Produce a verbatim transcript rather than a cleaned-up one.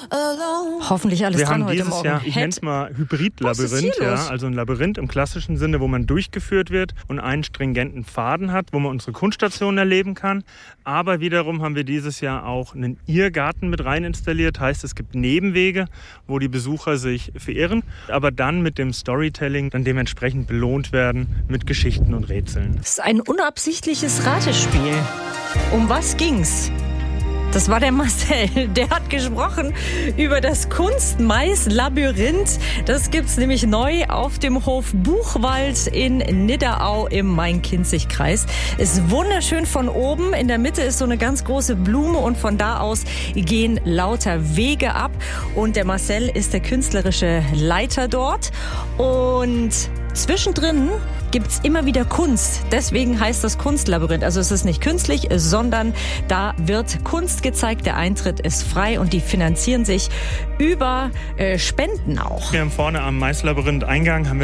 Hoffentlich alles Wir dran haben heute dieses Morgen. Jahr, ich nenne es mal Hybrid-Labyrinth, ja, also ein Labyrinth im klassischen Sinne, wo man durchgeführt wird und einen stringenten Faden hat, wo man unsere Kunststationen erleben kann. Aber wiederum haben wir dieses Jahr auch einen Irrgarten mit rein installiert. Heißt, es gibt Nebenwege, wo die Besucher sich verirren, aber dann mit dem Storytelling dann dementsprechend belohnt werden mit Geschichten und Rätseln. Das ist ein unabsichtliches Ratespiel. Um was ging's? Das war der Marcel, der hat gesprochen über das Kunstmais-Labyrinth. Das gibt's nämlich neu auf dem Hof Buchwald in Nidderau im Main-Kinzig-Kreis. Ist wunderschön von oben. In der Mitte ist so eine ganz große Blume und von da aus gehen lauter Wege ab. Und der Marcel ist der künstlerische Leiter dort. Und zwischendrin gibt's immer wieder Kunst. Deswegen heißt das Kunstlabyrinth. Also es ist nicht künstlich, sondern da wird Kunst gezeigt. Der Eintritt ist frei und die finanzieren sich über äh, Spenden auch. Wir haben vorne am Mais-Labyrinth-Eingang haben wir